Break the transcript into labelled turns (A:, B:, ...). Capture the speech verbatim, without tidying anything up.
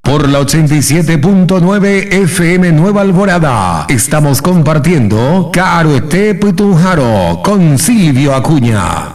A: Por la ochenta y siete punto nueve F M Nueva Alborada, estamos compartiendo Caruete Putunjaro con Silvio Acuña.